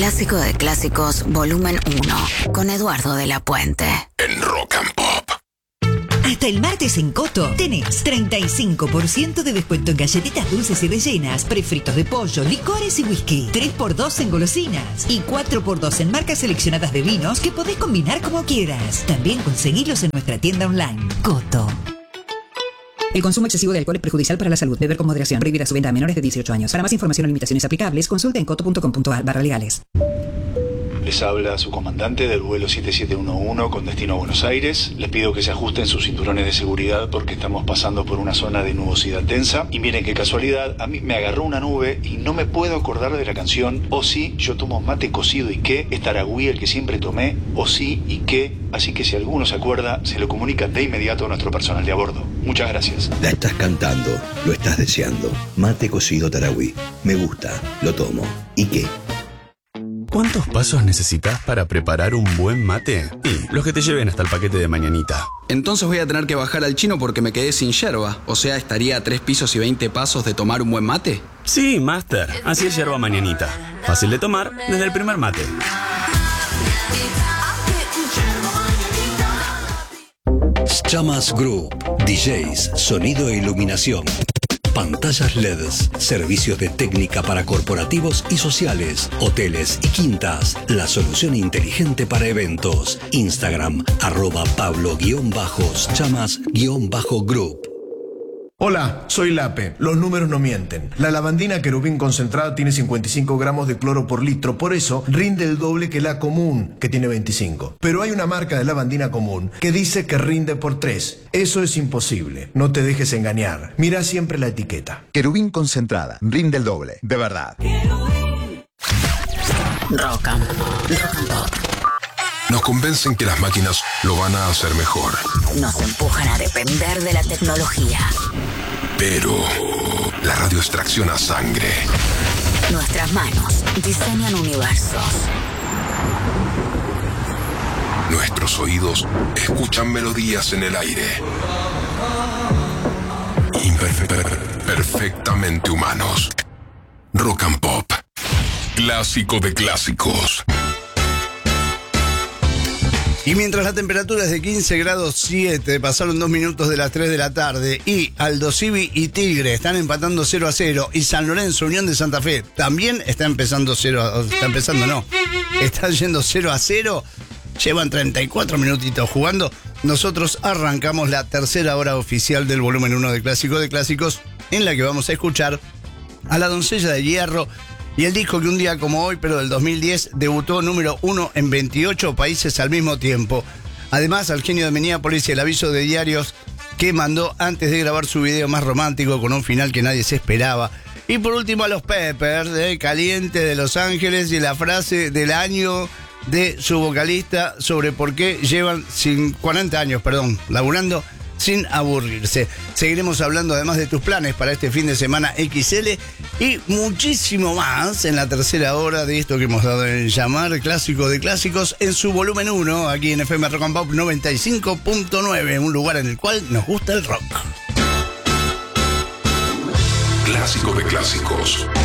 Clásico de Clásicos, volumen 1, con Eduardo de la Puente. En Rock and Pop. Hasta el martes en Coto tenés 35% de descuento en galletitas dulces y rellenas, prefritos de pollo, licores y whisky. 3x2 en golosinas y 4x2 en marcas seleccionadas de vinos que podés combinar como quieras. También conseguilos en nuestra tienda online. Coto. El consumo excesivo de alcohol es perjudicial para la salud. Beber con moderación. Prohibida su venta a menores de 18 años. Para más información o limitaciones aplicables, consulte en coto.com.ar/legales. Les habla su comandante del vuelo 7711 con destino a Buenos Aires. Les pido que se ajusten sus cinturones de seguridad porque estamos pasando por una zona de nubosidad densa. Y miren qué casualidad, a mí me agarró una nube y no me puedo acordar de la canción O sí, yo tomo mate cocido y qué, es Taragüí el que siempre tomé, O sí y qué. Así que si alguno se acuerda, se lo comunica de inmediato a nuestro personal de a bordo. Muchas gracias. La estás cantando, lo estás deseando. Mate cocido Taragüí. Me gusta, lo tomo. ¿Y qué? ¿Cuántos pasos necesitas para preparar un buen mate? Y los que te lleven hasta el paquete de mañanita. Entonces voy a tener que bajar al chino porque me quedé sin yerba. O sea, estaría a 3 pisos y 20 pasos de tomar un buen mate. Sí, Master. Así es yerba mañanita. Fácil de tomar desde el primer mate. Chamas Group. DJs, sonido e iluminación. Pantallas LEDs, servicios de técnica para corporativos y sociales, hoteles y quintas. La solución inteligente para eventos. Instagram, @pablo_chamas_group. Hola, soy Lape. Los números no mienten. La lavandina Querubín concentrada tiene 55 gramos de cloro por litro, por eso rinde el doble que la común, que tiene 25. Pero hay una marca de lavandina común que dice que rinde por 3. Eso es imposible. No te dejes engañar. Mira siempre la etiqueta. Querubín concentrada, rinde el doble, de verdad. Rock and Pop. Nos convencen que las máquinas lo van a hacer mejor. Nos empujan a depender de la tecnología. Pero la radio extracciona sangre. Nuestras manos diseñan universos. Nuestros oídos escuchan melodías en el aire. Perfectamente humanos. Rock and Pop. Clásico de clásicos. Y mientras la temperatura es de 15 grados 7, pasaron 2 minutos de las 3 de la tarde y Aldosivi y Tigre están empatando 0-0 y San Lorenzo, Unión de Santa Fe también están yendo 0-0, llevan 34 minutitos jugando. Nosotros arrancamos la tercera hora oficial del volumen 1 de Clásico de Clásicos, en la que vamos a escuchar a La Doncella de Hierro y el disco que un día como hoy, pero del 2010, debutó número 1 en 28 países al mismo tiempo. Además, al genio de Minneapolis y el aviso de diarios que mandó antes de grabar su video más romántico con un final que nadie se esperaba. Y por último a los Peppers, Caliente de Los Ángeles, y la frase del año de su vocalista sobre por qué llevan 40 años, laburando sin aburrirse. Seguiremos hablando además de tus planes para este fin de semana XL y muchísimo más en la tercera hora de esto que hemos dado en llamar Clásico de Clásicos en su volumen 1, aquí en FM Rock and Pop 95.9, un lugar en el cual nos gusta el rock. Clásico de clásicos.